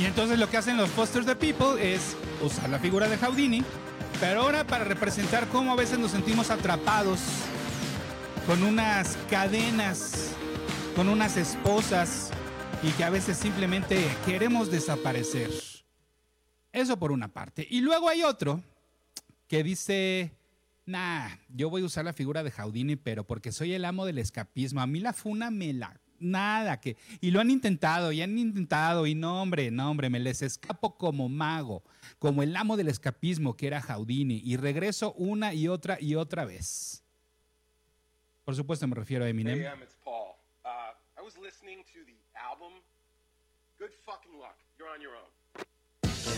Y entonces lo que hacen los Foster the People es usar la figura de Houdini, pero ahora para representar cómo a veces nos sentimos atrapados con unas cadenas, con unas esposas, y que a veces simplemente queremos desaparecer. Eso por una parte. Y luego hay otro que dice, yo voy a usar la figura de Houdini, pero porque soy el amo del escapismo. A mí la funa me la... Nada, que... Y lo han intentado, y no, hombre, me les escapo como mago, como el amo del escapismo que era Houdini, y regreso una y otra vez. Por supuesto me refiero a Eminem. Hey, it's Paul. I was listening to the album. Good fucking luck. You're on your own.